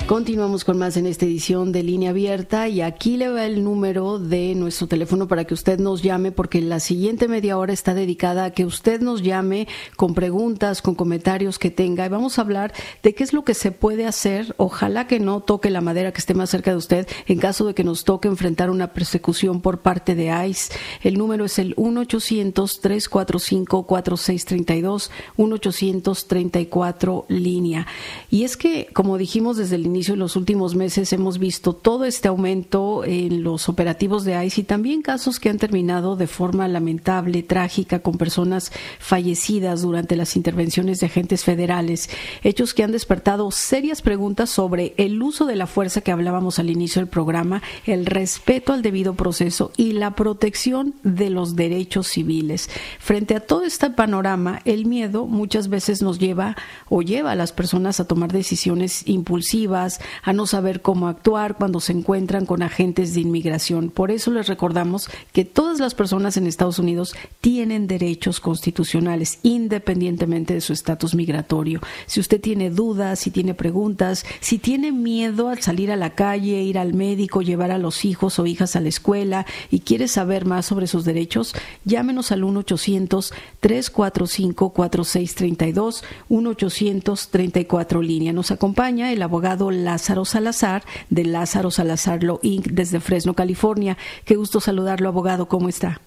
Continuamos con más en esta edición de Línea Abierta y aquí le va el número de nuestro teléfono para que usted nos llame, porque la siguiente media hora está dedicada a que usted nos llame con preguntas, con comentarios que tenga, y vamos a hablar de qué es lo que se puede hacer. Ojalá que no toque la madera que esté más cerca de usted en caso de que nos toque enfrentar una persecución por parte de ICE. El número es el 1-800-345-4632, 1-800-34 Y es que, como dijimos desde el inicio, en los últimos meses hemos visto todo este aumento en los operativos de ICE y también casos que han terminado de forma lamentable, trágica, con personas fallecidas durante las intervenciones de agentes federales, hechos que han despertado serias preguntas sobre el uso de la fuerza que hablábamos al inicio del programa, el respeto al debido proceso y la protección de los derechos civiles. Frente a todo este panorama, el miedo muchas veces nos lleva a las personas a tomar decisiones impulsivas, a no saber cómo actuar cuando se encuentran con agentes de inmigración. Por eso les recordamos que todas las personas en Estados Unidos tienen derechos constitucionales, independientemente de su estatus migratorio. Si usted tiene dudas, si tiene preguntas, si tiene miedo al salir a la calle, ir al médico, llevar a los hijos o hijas a la escuela y quiere saber más sobre sus derechos, llámenos al 1-800-345-4632, 1-800-34 Nos acompaña el abogado Lázaro Salazar, de Lázaro Salazar Law Inc. desde Fresno, California. Qué gusto saludarlo, abogado. ¿Cómo está?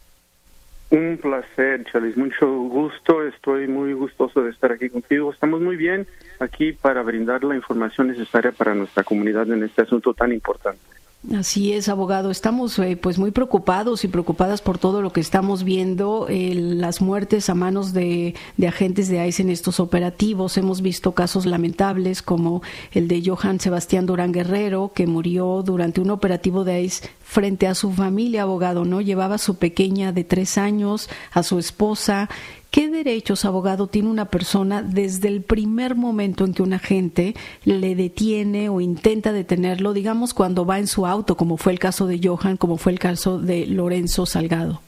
Un placer, Chalis. Mucho gusto. Estoy muy gustoso de estar aquí contigo. Estamos muy bien aquí para brindar la información necesaria para nuestra comunidad en este asunto tan importante. Así es, abogado. Estamos pues muy preocupados y preocupadas por todo lo que estamos viendo, las muertes a manos de agentes de ICE en estos operativos. Hemos visto casos lamentables como el de Johann Sebastián Durán Guerrero, que murió durante un operativo de ICE frente a su familia, abogado, ¿no? Llevaba a su pequeña de 3 años, a su esposa. ¿Qué derechos, abogado, tiene una persona desde el primer momento en que un agente le detiene o intenta detenerlo, digamos, cuando va en su auto, como fue el caso de Johann, como fue el caso de Lorenzo Salgado?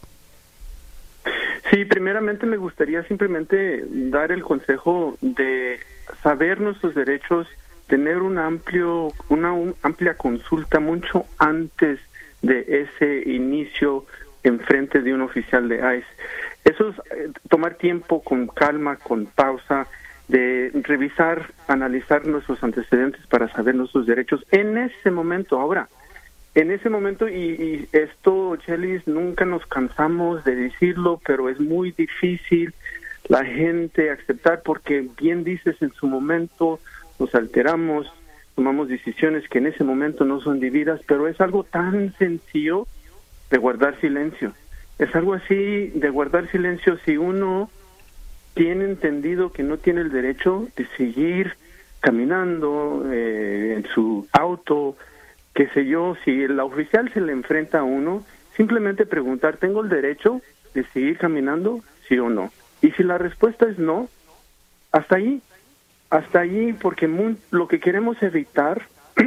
Sí, primeramente me gustaría simplemente dar el consejo de saber nuestros derechos, tener una amplia consulta mucho antes de ese inicio en frente de un oficial de ICE. Eso es tomar tiempo con calma, con pausa, de revisar, analizar nuestros antecedentes para saber nuestros derechos en ese momento. Ahora, en ese momento, y esto, Chelis, nunca nos cansamos de decirlo, pero es muy difícil la gente aceptar, porque bien dices, en su momento nos alteramos, tomamos decisiones que en ese momento no son debidas, pero es algo tan sencillo de guardar silencio. Es algo así de guardar silencio si uno tiene entendido que no tiene el derecho de seguir caminando en su auto, qué sé yo. Si el oficial se le enfrenta a uno, simplemente preguntar, ¿tengo el derecho de seguir caminando? ¿Sí o no? Y si la respuesta es no, hasta ahí, porque lo que queremos evitar,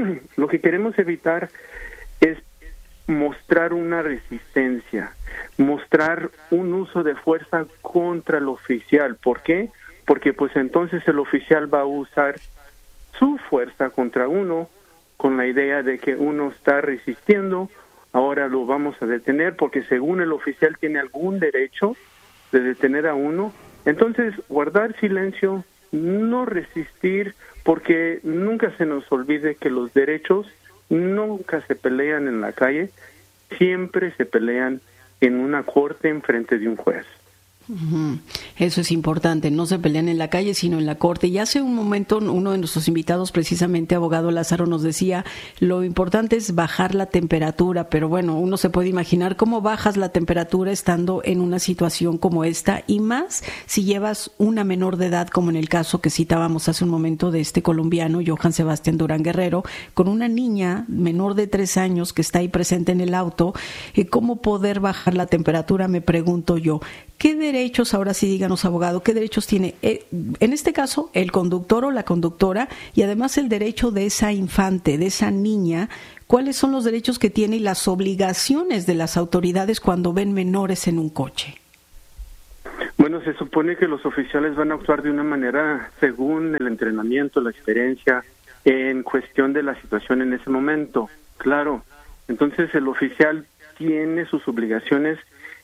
es mostrar una resistencia, mostrar un uso de fuerza contra el oficial. ¿Por qué? Porque pues entonces el oficial va a usar su fuerza contra uno con la idea de que uno está resistiendo, ahora lo vamos a detener porque según el oficial tiene algún derecho de detener a uno. Entonces, guardar silencio, no resistir, porque nunca se nos olvide que los derechos nunca se pelean en la calle, siempre se pelean en una corte en frente de un juez. Eso es importante, no se pelean en la calle sino en la corte. Y hace un momento uno de nuestros invitados, precisamente abogado Lázaro, nos decía lo importante es bajar la temperatura, pero bueno, uno se puede imaginar cómo bajas la temperatura estando en una situación como esta, y más si llevas una menor de edad, como en el caso que citábamos hace un momento de este colombiano Johann Sebastián Durán Guerrero, con una niña menor de 3 años que está ahí presente en el auto. ¿Cómo poder bajar la temperatura? Me pregunto yo. ¿Qué derechos, ahora sí díganos, abogado, qué derechos tiene, en este caso, el conductor o la conductora, y además el derecho de esa infante, de esa niña? ¿Cuáles son los derechos que tiene y las obligaciones de las autoridades cuando ven menores en un coche? Bueno, se supone que los oficiales van a actuar de una manera según el entrenamiento, la experiencia en cuestión de la situación en ese momento. Claro, entonces el oficial tiene sus obligaciones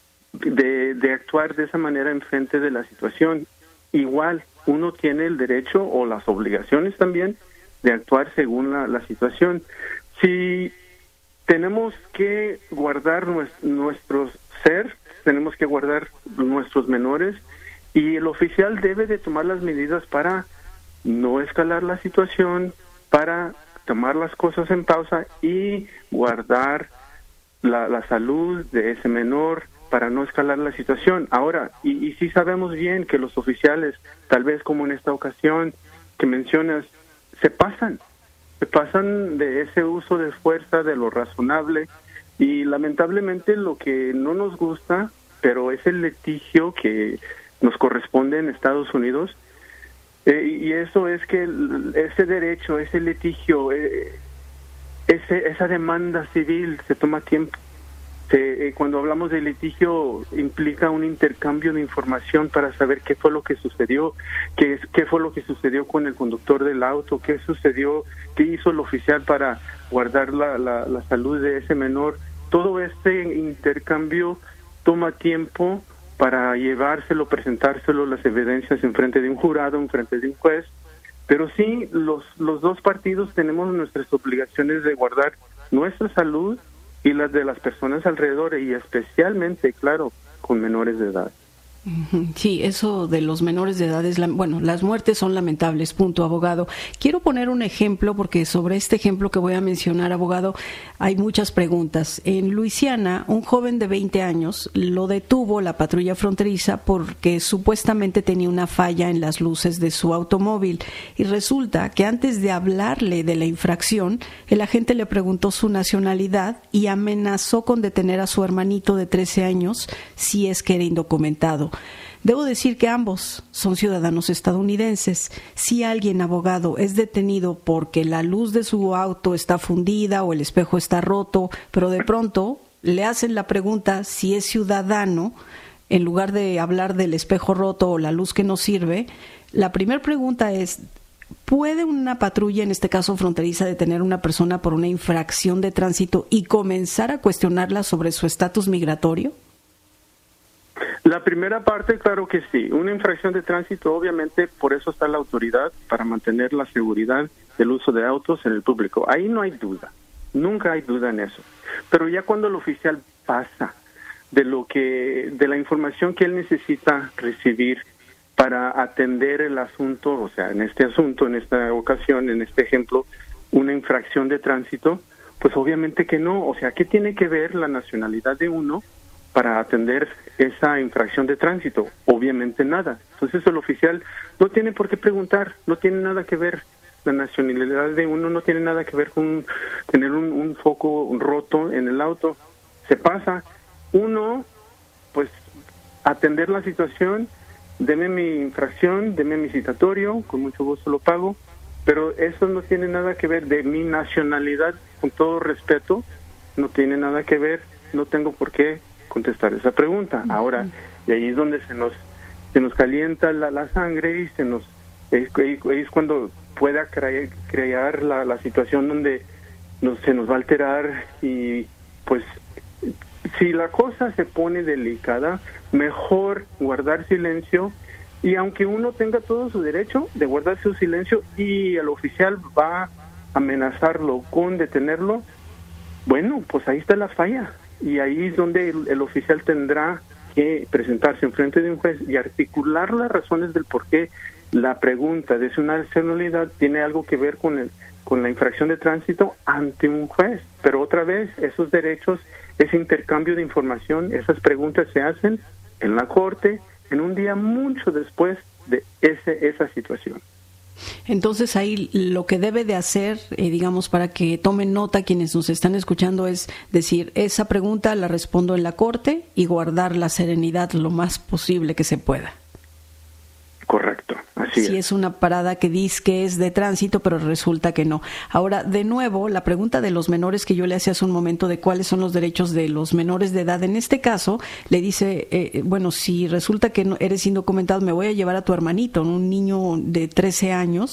de actuar de esa manera en frente de la situación. Igual, uno tiene el derecho o las obligaciones también de actuar según la situación. Si tenemos que guardar nuestro ser, tenemos que guardar nuestros menores, y el oficial debe de tomar las medidas para no escalar la situación, para tomar las cosas en pausa y guardar la salud de ese menor para no escalar la situación. Ahora, y sí sabemos bien que los oficiales, tal vez como en esta ocasión que mencionas, se pasan de ese uso de fuerza, de lo razonable, y lamentablemente lo que no nos gusta, pero es el litigio que nos corresponde en Estados Unidos, y eso es que ese derecho, ese litigio, esa demanda civil se toma tiempo. Cuando hablamos de litigio implica un intercambio de información para saber qué fue lo que sucedió, qué fue lo que sucedió con el conductor del auto, qué sucedió, qué hizo el oficial para guardar la salud de ese menor. Todo este intercambio toma tiempo para llevárselo, presentárselo, las evidencias en frente de un jurado, en frente de un juez. Pero sí, los dos partidos tenemos nuestras obligaciones de guardar nuestra salud y las de las personas alrededor, y especialmente, claro, con menores de edad. Sí, eso de los menores de edad es bueno, las muertes son lamentables, punto, abogado. Quiero poner un ejemplo porque sobre este ejemplo que voy a mencionar, abogado, hay muchas preguntas. En Luisiana, un joven de 20 años lo detuvo la patrulla fronteriza porque supuestamente tenía una falla en las luces de su automóvil, y resulta que antes de hablarle de la infracción, el agente le preguntó su nacionalidad y amenazó con detener a su hermanito de 13 años si es que era indocumentado. Debo decir que ambos son ciudadanos estadounidenses. Si alguien, abogado, es detenido porque la luz de su auto está fundida o el espejo está roto, pero de pronto le hacen la pregunta si es ciudadano, en lugar de hablar del espejo roto o la luz que no sirve, la primera pregunta es: ¿puede una patrulla, en este caso fronteriza, detener a una persona por una infracción de tránsito y comenzar a cuestionarla sobre su estatus migratorio? La primera parte, claro que sí. Una infracción de tránsito, obviamente, por eso está la autoridad, para mantener la seguridad del uso de autos en el público. Ahí no hay duda, nunca hay duda en eso. Pero ya cuando el oficial pasa de la información que él necesita recibir para atender el asunto, o sea, en este asunto, en esta ocasión, en este ejemplo, una infracción de tránsito, pues obviamente que no. O sea, ¿qué tiene que ver la nacionalidad de uno para atender esa infracción de tránsito? Obviamente nada. Entonces el oficial no tiene por qué preguntar, no tiene nada que ver. La nacionalidad de uno no tiene nada que ver con tener un foco roto en el auto. Se pasa. Uno, pues, atender la situación, deme mi infracción, deme mi citatorio, con mucho gusto lo pago, pero eso no tiene nada que ver de mi nacionalidad, con todo respeto, no tiene nada que ver, no tengo por qué contestar esa pregunta. Ahora, y ahí es donde se nos calienta la sangre, y es cuando pueda crear la situación donde se nos va a alterar, y pues si la cosa se pone delicada, mejor guardar silencio, y aunque uno tenga todo su derecho de guardar su silencio y el oficial va a amenazarlo con detenerlo, bueno, pues ahí está la falla. Y ahí es donde el oficial tendrá que presentarse en frente de un juez y articular las razones del por qué la pregunta de su nacionalidad tiene algo que ver con la infracción de tránsito ante un juez. Pero otra vez, esos derechos, ese intercambio de información, esas preguntas se hacen en la corte en un día mucho después de esa situación. Entonces ahí lo que debe de hacer, digamos, para que tomen nota quienes nos están escuchando, es decir, esa pregunta la respondo en la corte y guardar la serenidad lo más posible que se pueda. Correcto, así es. Si es una parada que dice que es de tránsito, pero resulta que no. Ahora, de nuevo, la pregunta de los menores que yo le hacía hace un momento de cuáles son los derechos de los menores de edad, en este caso, le dice, bueno, si resulta que no eres indocumentado, me voy a llevar a tu hermanito, un niño de 13 años,